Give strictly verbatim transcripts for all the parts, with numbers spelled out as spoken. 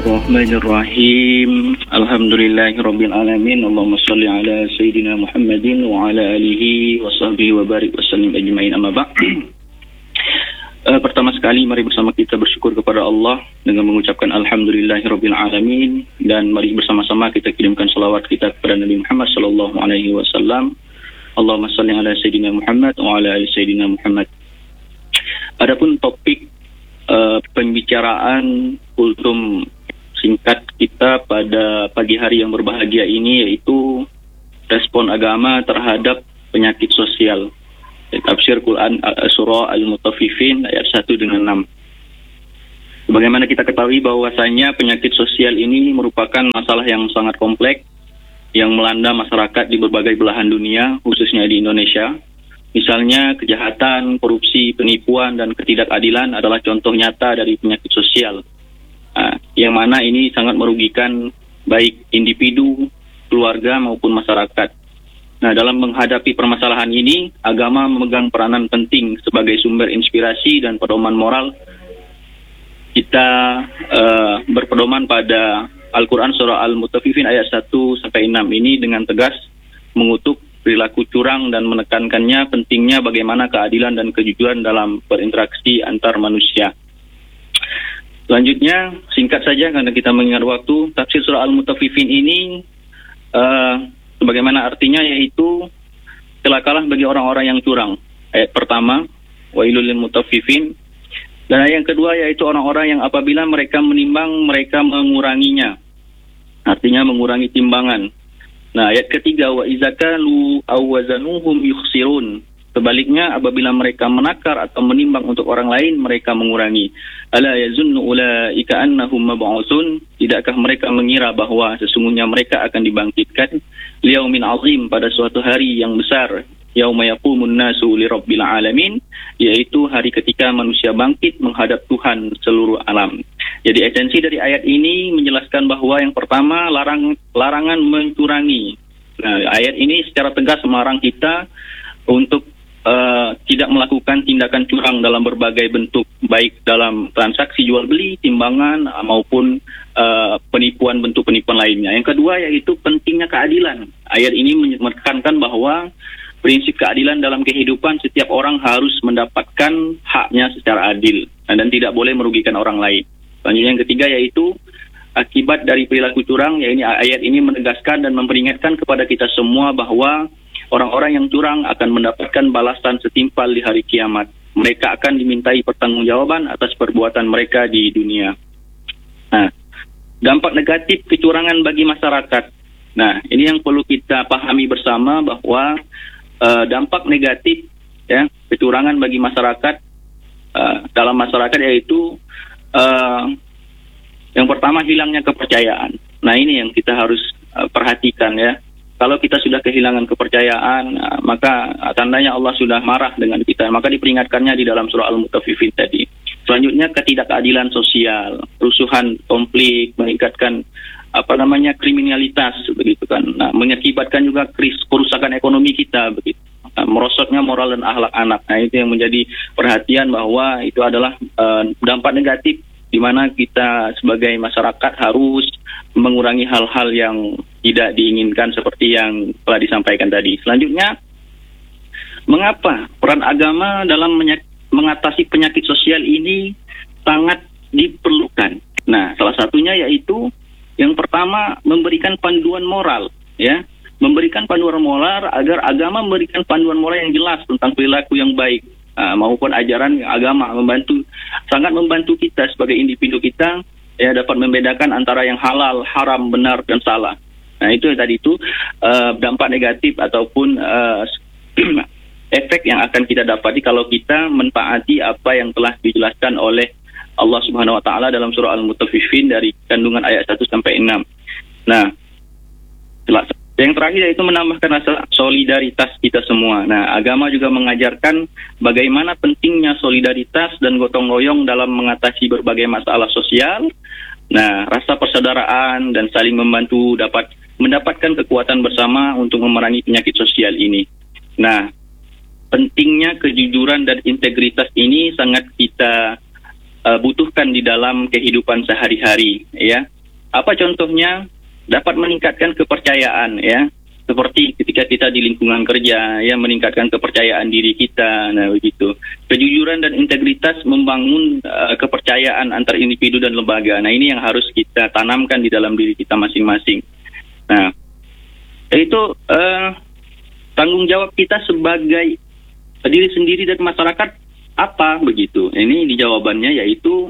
Bismillahirrahmanirrahim. Alhamdulillahirabbil alamin. Allahumma shalli ala sayyidina Muhammadin wa ala alihi wa sahbihi wa barik wa sallim ajmain, amma ba'd. Uh, pertama sekali mari bersama kita bersyukur kepada Allah dengan mengucapkan alhamdulillahirabbil alamin, dan mari bersama-sama kita kirimkan salawat kita kepada Nabi Muhammad sallallahu alaihi wasallam. Allahumma shalli ala sayyidina Muhammad wa ala ali sayyidina Muhammad. Adapun topik uh, pembicaraan kultum singkat kita pada pagi hari yang berbahagia ini yaitu respon agama terhadap penyakit sosial. Tafsir Quran Surah Al-Mutaffifin ayat satu dengan enam. Bagaimana kita ketahui bahwasanya penyakit sosial ini merupakan masalah yang sangat kompleks yang melanda masyarakat di berbagai belahan dunia, khususnya di Indonesia. Misalnya kejahatan, korupsi, penipuan, dan ketidakadilan adalah contoh nyata dari penyakit sosial. Nah, yang mana ini sangat merugikan baik individu, keluarga maupun masyarakat. Nah, dalam menghadapi permasalahan ini, agama memegang peranan penting sebagai sumber inspirasi dan pedoman moral. Kita uh, berpedoman pada Al-Quran Surah Al-Mutaffifin ayat satu sampai enam ini dengan tegas mengutuk perilaku curang dan menekankannya pentingnya bagaimana keadilan dan kejujuran dalam berinteraksi antar manusia. Selanjutnya, singkat saja karena kita mengingat waktu, tafsir surah Al-Mutaffifin ini uh, sebagaimana artinya yaitu celakalah bagi orang-orang yang curang. Ayat pertama, wailul lil mutaffifin. Dan ayat yang kedua yaitu orang-orang yang apabila mereka menimbang mereka menguranginya. Artinya mengurangi timbangan. Nah, ayat ketiga, wa izakalu aw wazanuhum yukhsirun. Sebaliknya, apabila mereka menakar atau menimbang untuk orang lain, mereka mengurangi. Ala yazunnu ulaika annahum mab'utsun. Tidakkah mereka mengira bahwa sesungguhnya mereka akan dibangkitkan liyaumin azim, pada suatu hari yang besar, yauma yaqumun nasu lirabbil alamin, yaitu hari ketika manusia bangkit menghadap Tuhan seluruh alam. Jadi esensi dari ayat ini menjelaskan bahwa yang pertama larang larangan mencurangi. Nah, ayat ini secara tegas melarang kita untuk Uh, tidak melakukan tindakan curang dalam berbagai bentuk, baik dalam transaksi jual beli, timbangan, uh, maupun uh, penipuan, bentuk penipuan lainnya. Yang kedua yaitu pentingnya keadilan. Ayat ini menekankan bahwa prinsip keadilan dalam kehidupan, setiap orang harus mendapatkan haknya secara adil dan tidak boleh merugikan orang lain. Selanjutnya yang ketiga yaitu akibat dari perilaku curang, yaitu ayat ini menegaskan dan memperingatkan kepada kita semua bahwa orang-orang yang curang akan mendapatkan balasan setimpal di hari kiamat. Mereka akan dimintai pertanggungjawaban atas perbuatan mereka di dunia. Nah, dampak negatif kecurangan bagi masyarakat. Nah, ini yang perlu kita pahami bersama bahwa uh, dampak negatif ya kecurangan bagi masyarakat uh, dalam masyarakat yaitu uh, yang pertama hilangnya kepercayaan. Nah, ini yang kita harus uh, perhatikan ya. Kalau kita sudah kehilangan kepercayaan, maka tandanya Allah sudah marah dengan kita. Maka diperingatkannya di dalam surah Al-Mutaffifin tadi. Selanjutnya ketidakadilan sosial, kerusuhan, konflik, meningkatkan apa namanya kriminalitas begitu kan. Nah, mengakibatkan juga kris, kerusakan ekonomi kita begitu. Nah, merosotnya moral dan akhlak anak. Nah, itu yang menjadi perhatian bahwa itu adalah uh, dampak negatif di mana kita sebagai masyarakat harus mengurangi hal-hal yang tidak diinginkan seperti yang telah disampaikan tadi. Selanjutnya, mengapa peran agama dalam mengatasi penyakit sosial ini sangat diperlukan? Nah, salah satunya yaitu yang pertama memberikan panduan moral, ya, memberikan panduan moral agar agama memberikan panduan moral yang jelas tentang perilaku yang baik. Uh, maupun ajaran agama membantu sangat membantu kita sebagai individu kita ya dapat membedakan antara yang halal, haram, benar dan salah. Nah, itu tadi itu uh, dampak negatif ataupun uh, efek yang akan kita dapati kalau kita mentaati apa yang telah dijelaskan oleh Allah Subhanahu wa taala dalam surah Al-Mutaffifin dari kandungan ayat satu sampai enam. Nah, yang terakhir yaitu menambahkan rasa solidaritas kita semua. Nah, agama juga mengajarkan bagaimana pentingnya solidaritas dan gotong royong dalam mengatasi berbagai masalah sosial. Nah, rasa persaudaraan dan saling membantu dapat mendapatkan kekuatan bersama untuk memerangi penyakit sosial ini. Nah, pentingnya kejujuran dan integritas ini sangat kita uh, butuhkan di dalam kehidupan sehari-hari, ya. Apa contohnya? Dapat meningkatkan kepercayaan, ya. Seperti ketika kita di lingkungan kerja, ya, meningkatkan kepercayaan diri kita, nah begitu. Kejujuran dan integritas membangun uh, kepercayaan antar individu dan lembaga. Nah, ini yang harus kita tanamkan di dalam diri kita masing-masing. Nah, itu uh, tanggung jawab kita sebagai diri sendiri dan masyarakat apa begitu. Ini di jawabannya yaitu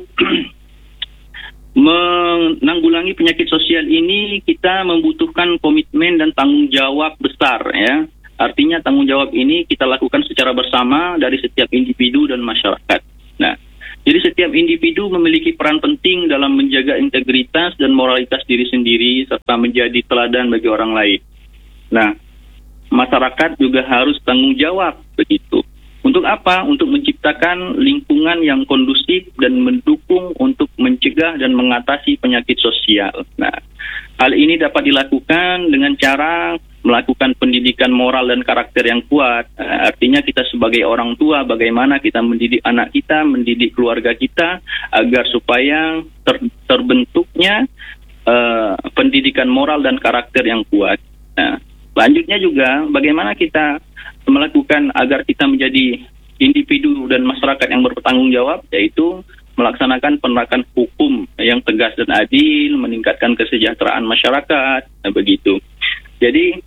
menanggulangi penyakit sosial ini kita membutuhkan komitmen dan tanggung jawab besar, ya. Artinya tanggung jawab ini kita lakukan secara bersama dari setiap individu dan masyarakat. Nah, jadi setiap individu memiliki peran penting dalam menjaga integritas dan moralitas diri sendiri serta menjadi teladan bagi orang lain. Nah, masyarakat juga harus tanggung jawab begitu. Untuk apa? Untuk menciptakan lingkungan yang kondusif dan mendukung untuk mencegah dan mengatasi penyakit sosial. Nah, hal ini dapat dilakukan dengan cara melakukan pendidikan moral dan karakter yang kuat. Uh, artinya kita sebagai orang tua, bagaimana kita mendidik anak kita, mendidik keluarga kita, agar supaya ter terbentuknya uh, pendidikan moral dan karakter yang kuat. Nah, selanjutnya juga bagaimana kita melakukan agar kita menjadi individu dan masyarakat yang bertanggung jawab, yaitu melaksanakan penegakan hukum yang tegas dan adil, meningkatkan kesejahteraan masyarakat, nah begitu. Jadi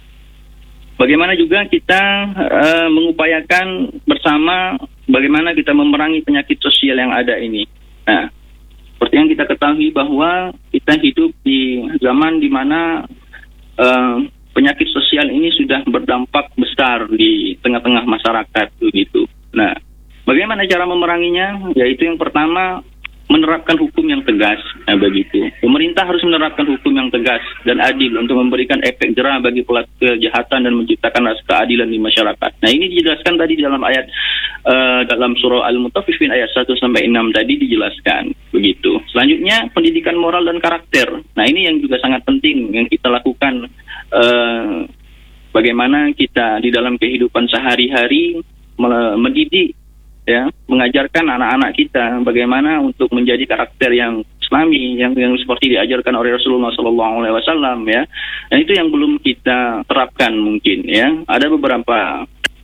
bagaimana juga kita uh, mengupayakan bersama bagaimana kita memerangi penyakit sosial yang ada ini. Nah, seperti yang kita ketahui bahwa kita hidup di zaman di mana uh, penyakit sosial ini sudah berdampak besar di tengah-tengah masyarakat begitu. Nah, bagaimana cara memeranginya? Yaitu yang pertama, menerapkan hukum yang tegas. Nah, begitu. Pemerintah harus menerapkan hukum yang tegas dan adil untuk memberikan efek jerah bagi pelaku kejahatan dan menciptakan rasa keadilan di masyarakat. Nah, ini dijelaskan tadi dalam ayat uh, dalam surah Al-Mutaffifin ayat satu sampai enam tadi dijelaskan begitu. Selanjutnya, pendidikan moral dan karakter. Nah, ini yang juga sangat penting yang kita lakukan. Uh, bagaimana kita di dalam kehidupan sehari-hari mendidik, ya, mengajarkan anak-anak kita bagaimana untuk menjadi karakter yang Islami, yang yang seperti diajarkan oleh Rasulullah Shallallahu Alaihi Wasallam, ya. Dan itu yang belum kita terapkan mungkin, ya. Ada beberapa,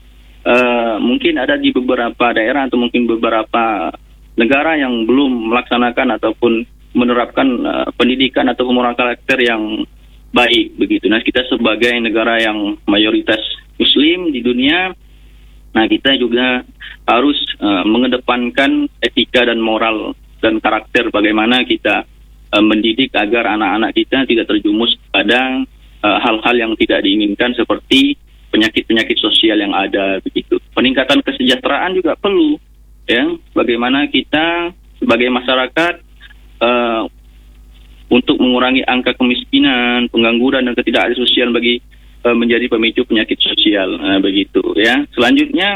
uh, mungkin ada di beberapa daerah atau mungkin beberapa negara yang belum melaksanakan ataupun menerapkan uh, pendidikan atau moral karakter yang baik begitu. Nah, kita sebagai negara yang mayoritas Muslim di dunia, nah kita juga harus uh, mengedepankan etika dan moral dan karakter bagaimana kita uh, mendidik agar anak-anak kita tidak terjumus pada uh, hal-hal yang tidak diinginkan seperti penyakit-penyakit sosial yang ada begitu. Peningkatan kesejahteraan juga perlu, ya. Bagaimana kita sebagai masyarakat uh, untuk mengurangi angka kemiskinan, pengangguran dan ketidakadilan sosial bagi uh, menjadi pemicu penyakit sosial, nah, begitu, ya. Selanjutnya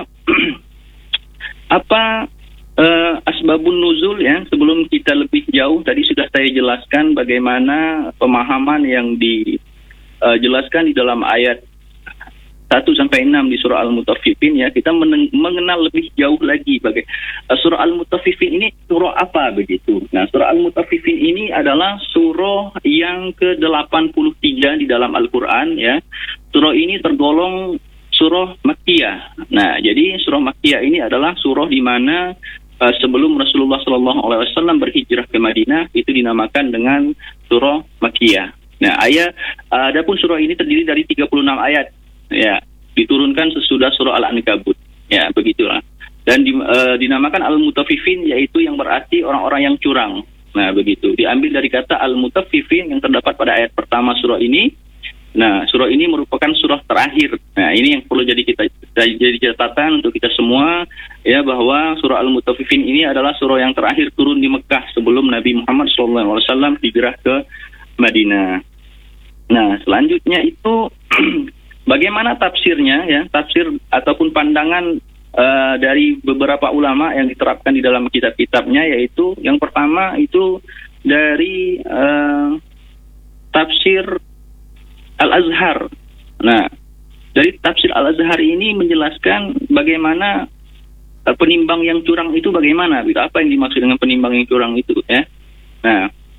apa uh, asbabun nuzul, ya. Sebelum kita lebih jauh, tadi sudah saya jelaskan bagaimana pemahaman yang dijelaskan uh, di dalam ayat satu sampai enam di surah Al-Mutaffifin, ya. Kita mengenal lebih jauh lagi bagai uh, surah Al-Mutaffifin ini surah apa begitu. Nah, surah Al-Mutaffifin ini adalah surah yang ke delapan puluh tiga di dalam Al-Qur'an, ya. Surah ini tergolong surah Makkiyah. Nah, jadi surah Makkiyah ini adalah surah di mana uh, sebelum Rasulullah Shallallahu Alaihi Wasallam berhijrah ke Madinah itu dinamakan dengan surah Makkiyah. Nah, ayat uh, adapun surah ini terdiri dari tiga puluh enam ayat. Ya, diturunkan sesudah surah Al-Ankabut. Ya, begitulah. Dan di, uh, dinamakan Al-Mutaffifin, yaitu yang berarti orang-orang yang curang. Nah, begitu. Diambil dari kata Al-Mutaffifin yang terdapat pada ayat pertama surah ini. Nah, surah ini merupakan surah terakhir. Nah, ini yang perlu jadi kita jadi catatan untuk kita semua, ya, bahwa surah Al-Mutaffifin ini adalah surah yang terakhir turun di Mekah sebelum Nabi Muhammad shallallahu alaihi wasallam hijrah ke Madinah. Nah, selanjutnya itu bagaimana tafsirnya, ya, tafsir ataupun pandangan uh, dari beberapa ulama yang diterapkan di dalam kitab-kitabnya, yaitu yang pertama itu dari uh, tafsir Al-Azhar. Nah, dari tafsir Al-Azhar ini menjelaskan bagaimana uh, penimbang yang curang itu bagaimana, gitu. Apa yang dimaksud dengan penimbang yang curang itu, ya. Nah,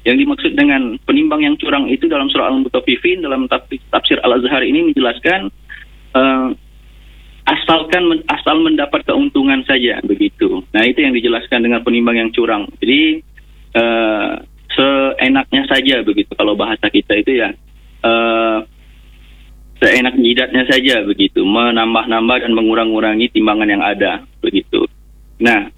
Yang dimaksud dengan penimbang yang curang itu dalam surah Al-Mutaffifin, dalam tafsir Al-Azhar ini menjelaskan uh, asalkan asal mendapat keuntungan saja begitu. Nah, itu yang dijelaskan dengan penimbang yang curang. Jadi uh, seenaknya saja begitu, kalau bahasa kita itu ya uh, seenak jidatnya saja begitu, menambah-nambah dan mengurang-urangi timbangan yang ada begitu. Nah,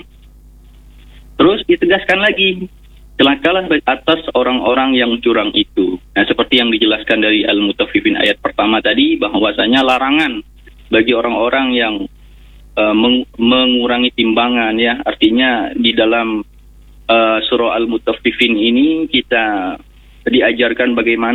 terus ditegaskan lagi, celakalah atas orang-orang yang curang itu. Nah, seperti yang dijelaskan dari Al-Mutaffifin ayat pertama tadi, bahwasanya larangan bagi orang-orang yang uh, meng- mengurangi timbangan, ya, artinya di dalam uh, surah Al-Mutaffifin ini kita diajarkan bagaimana